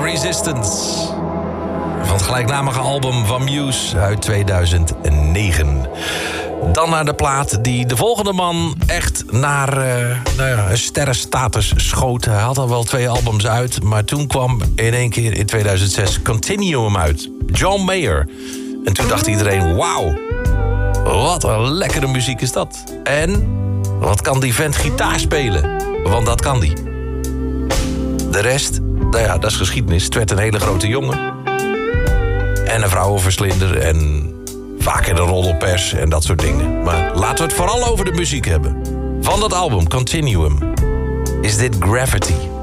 Resistance. Van het gelijknamige album van Muse uit 2009. Dan naar de plaat die de volgende man echt naar een sterrenstatus schoot. Hij had al wel 2 albums uit, maar toen kwam in één keer in 2006 Continuum uit. John Mayer. En toen dacht iedereen, wauw, wat een lekkere muziek is dat. En wat kan die vent gitaar spelen? Want dat kan die. De rest, dat is geschiedenis. Het werd een hele grote jongen. En een vrouwenverslinder en vaak in de roddelpers en dat soort dingen. Maar laten we het vooral over de muziek hebben. Van dat album, Continuum, is dit Gravity.